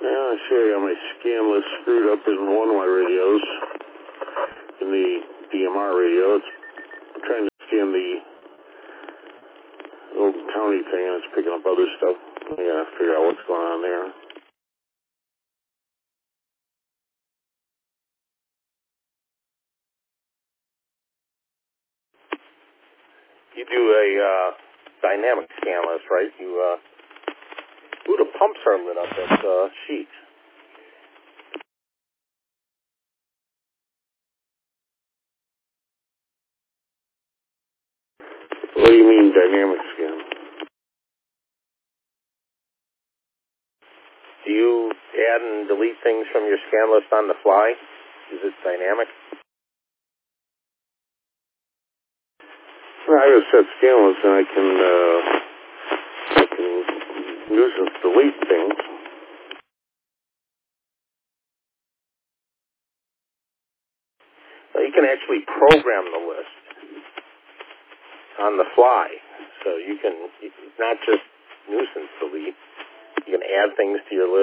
Yeah, I see I got my scan list screwed up in one of my radios. In the DMR radio, I'm trying to scan the old county thing, and it's picking up other stuff. I gotta figure out what's going on there. You do a dynamic scan list, right? Ooh, the pumps are lit up at sheet. What do you mean dynamic scan? Do you add and delete things from your scan list on the fly? Is it dynamic? Well, I just set scan list, and I can nuisance delete things. Well, you can actually program the list on the fly. So you can not just nuisance delete, you can add things to your list.